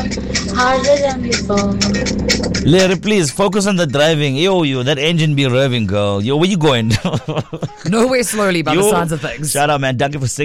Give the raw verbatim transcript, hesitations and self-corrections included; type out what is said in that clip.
Harder than before. Larry, please focus on the driving. Yo, you, that engine be revving, girl. Yo, where you going? Nowhere slowly by the Yo, sounds of things. Shout out, man. Thank you for singing.